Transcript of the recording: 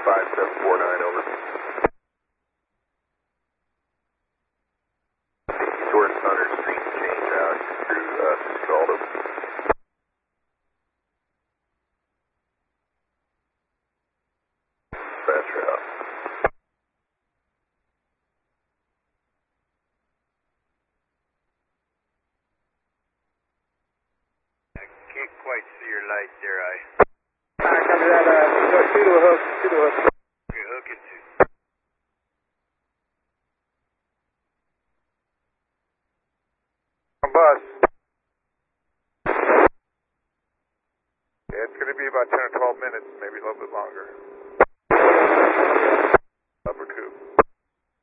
5749, over. Towards Hunter Street, change out through Saldo. Fast route. I can't quite see your light there, Alright, copy that. Go two to a hook. You're hooking to. Bus. Yeah, it's going to be about 10 or 12 minutes, maybe a little bit longer.